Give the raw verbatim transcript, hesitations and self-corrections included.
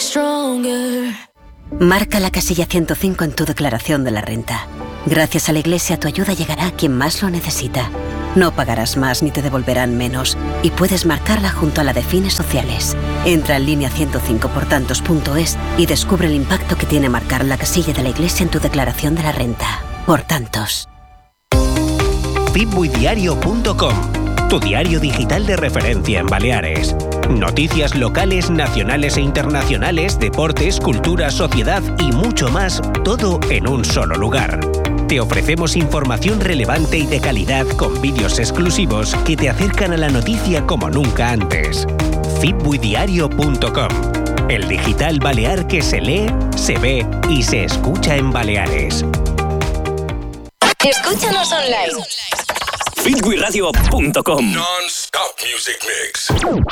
stronger. Marca la casilla ciento cinco en tu declaración de la renta. Gracias a la Iglesia tu ayuda llegará a quien más lo necesita. No pagarás más ni te devolverán menos y puedes marcarla junto a la de fines sociales. Entra en línea ciento cinco por tantos punto es y descubre el impacto que tiene marcar la casilla de la Iglesia en tu declaración de la renta. Por tantos. Fitbuidiario punto com, tu diario digital de referencia en Baleares. Noticias locales, nacionales e internacionales, deportes, cultura, sociedad y mucho más, todo en un solo lugar. Te ofrecemos información relevante y de calidad con vídeos exclusivos que te acercan a la noticia como nunca antes. Fitbuidiario punto com, el digital balear que se lee, se ve y se escucha en Baleares. Escúchanos online. Fitbuiradio punto com. Non-stop music mix.